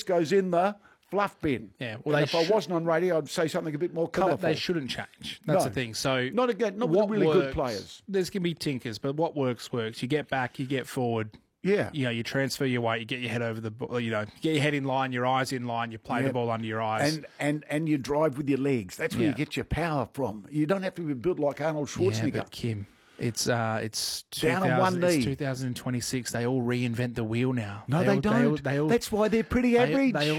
this goes in the fluff bin. Yeah, well, and if I wasn't on radio, I'd say something a bit more colourful. They shouldn't change. That's No. the thing. So Not with really good players. There's going to be tinkers, but what works. You get back, you get forward. Yeah. You know, you transfer your weight, you get your head over the ball, you know, get your head in line, your eyes in line, you play the ball under your eyes. And you drive with your legs. That's where you get your power from. You don't have to be built like Arnold Schwarzenegger. Yeah, but Kim, it's down on one knee. It's 2026. They all reinvent the wheel now. No, they don't. That's why they're pretty average. That's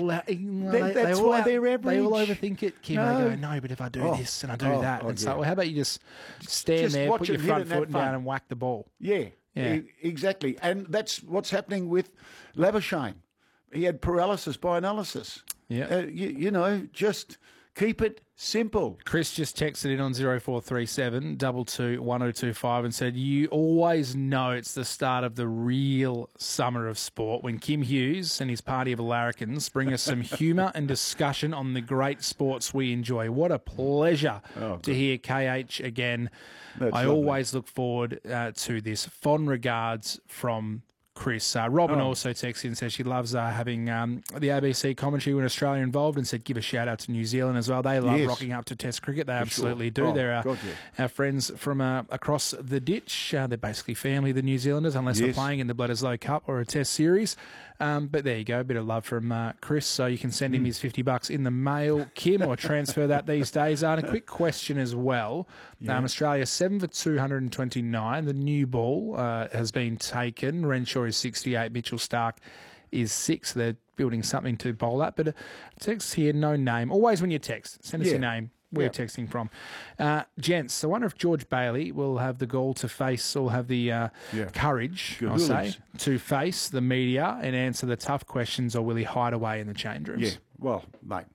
why they're average. They all overthink it, Kim. No. They go, no, but if I do this and I do that. And so, how about you just stand Just there, watch put your it, front hit it and foot have fun. down and whack the ball. Yeah. Exactly. And that's what's happening with Labuschagne. He had paralysis by analysis. Yeah. You know, just keep it simple. Chris just texted in on 0437 22 1025 and said, you always know it's the start of the real summer of sport when Kim Hughes and his party of larrikins bring us some humour and discussion on the great sports we enjoy. What a pleasure to hear KH again. That's I lovely. always look forward to this. Fond regards from Chris. Robin also texted in and says she loves having the ABC commentary when Australia involved, and said give a shout out to New Zealand as well. They love rocking up to Test cricket. They absolutely do. They're our friends from across the ditch. They're basically family, the New Zealanders, unless they're playing in the Bledisloe Cup or a Test series. But there you go, a bit of love from Chris. So you can send him his $50 in the mail, Kim, or transfer that these days. And a quick question as well. Australia 7 for 229. The new ball has been taken. Renshaw is 68. Mitchell Starc is 6. They're building something to bowl at. But text here, no name. Always when you text, send us your name. Where you're texting from. Gents, I wonder if George Bailey will have the gall to face, or have the courage, I'll say, to face the media and answer the tough questions, or will he hide away in the change rooms? Yeah, well, mate,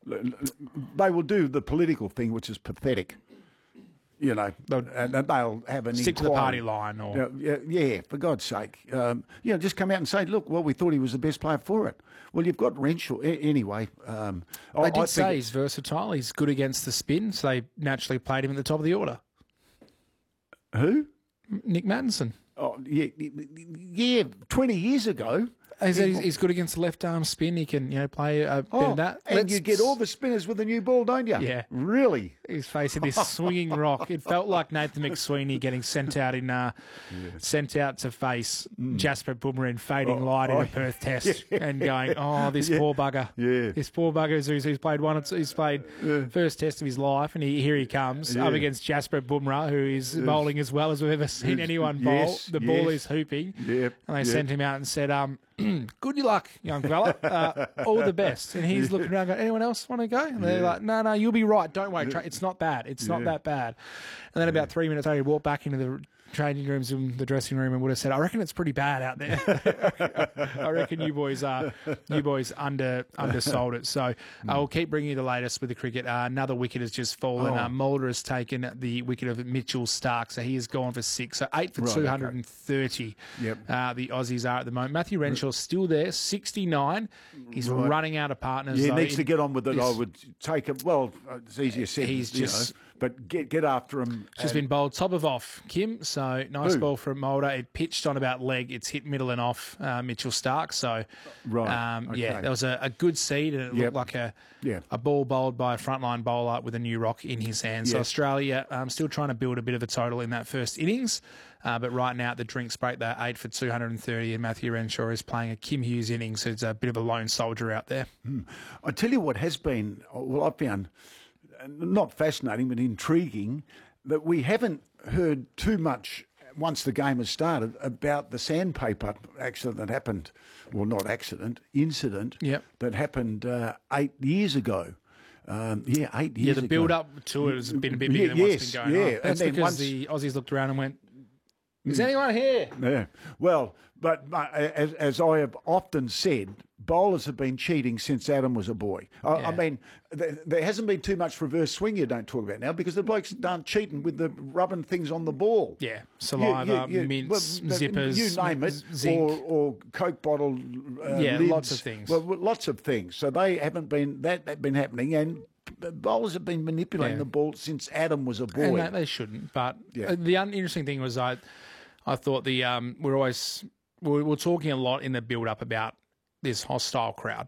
they will do the political thing, which is pathetic. You know, and they'll have an stick to the party line, or for God's sake, just come out and say, look, well, we thought he was the best player for it. Well, you've got Renshaw anyway. They did say he's versatile. He's good against the spin, so they naturally played him at the top of the order. Who? Nick Mattinson. Oh, yeah, 20 years ago. He's good against the left arm spin. He can, play a bit of that. And you get all the spinners with a new ball, don't you? Yeah, really. He's facing this swinging rock. It felt like Nathan McSweeney getting sent out to face Jasper Bumrah in fading light in a Perth Test, and going, this poor bugger. Yeah, this poor bugger who's played He's played first Test of his life, and here he comes up against Jasper Bumrah, who is bowling as well as we've ever seen anyone bowl. The ball is hooping, and they sent him out and said, good luck, young fella. All the best. And he's looking around going, anyone else want to go? And they're like, no, you'll be right. Don't worry. It's not bad. It's not that bad. And then about 3 minutes later, he walked back into the changing rooms in the dressing room and would have said, I reckon it's pretty bad out there. I reckon you boys undersold it. So I'll keep bringing you the latest with the cricket. Another wicket has just fallen. Mulder has taken the wicket of Mitchell Starc, so he has gone for 6. So 8 for 230. Yep. The Aussies are at the moment. Matthew Renshaw's still there, 69. He's running out of partners. He needs to get on with it. I would take it. Well, it's easier said. But get after him. Just been bowled top of off, Kim. So nice ball from Mulder. It pitched on about leg. It's hit middle and off Mitchell Starc. So there was a good seed, and it looked like a ball bowled by a frontline bowler with a new rock in his hand. So Australia still trying to build a bit of a total in that first innings, but right now at the drinks break, they're 8 for 230, and Matthew Renshaw is playing a Kim Hughes innings. So it's a bit of a lone soldier out there. I tell you what has been. Well, I found not fascinating, but intriguing, that we haven't heard too much once the game has started about the sandpaper accident that happened, well, not accident, incident that happened 8 years ago. 8 years ago. Yeah, the build-up to it has been a bit bigger than what's been going on. That's because the Aussies looked around and went, is anyone here? Yeah. Well, but as I have often said, bowlers have been cheating since Adam was a boy. I mean, there hasn't been too much reverse swing you don't talk about now, because the blokes aren't cheating with the rubbing things on the ball. Yeah, saliva, mints, zippers, you name it, zinc. or Coke bottle lids. Lots of things. Well, lots of things. So they haven't been that been happening, and bowlers have been manipulating the ball since Adam was a boy. And they shouldn't. But the interesting thing was I thought we're talking a lot in the build-up about this hostile crowd.